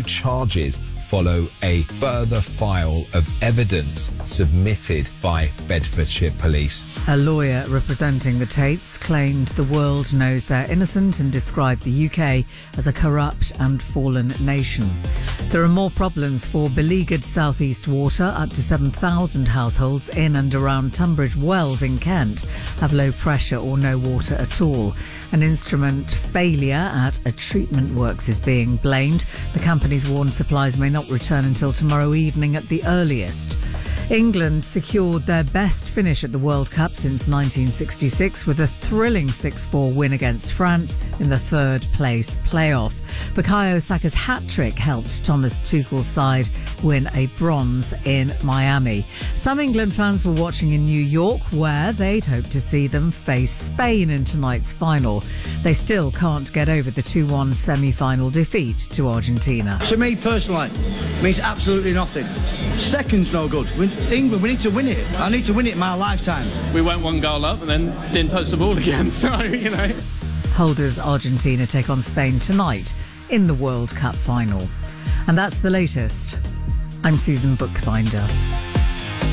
charges follow a further file of evidence submitted by Bedfordshire Police. A lawyer representing the Tates claimed the world knows they're innocent and described the UK as a corrupt and fallen nation. There are more problems for beleaguered South East Water. Up to 7,000 households in and around Tunbridge Wells in Kent have low pressure or no water at all. An instrument failure at a treatment works is being blamed. The company's warned supplies may not return until tomorrow evening at the earliest. England secured their best finish at the World Cup since 1966 with a thrilling 6-4 win against France in the third place playoff. Bukayo Saka's hat-trick helped Thomas Tuchel's side win a bronze in Miami. Some England fans were watching in New York, where they'd hoped to see them face Spain in tonight's final. They still can't get over the 2-1 semi-final defeat to Argentina. To me personally, it means absolutely nothing. Second's no good. England, we need to win it. I need to win it in my lifetime. We went 1 goal up and then didn't touch the ball again, so, you know. Holders Argentina take on Spain tonight in the World Cup final. And that's the latest. I'm Susan Bookbinder.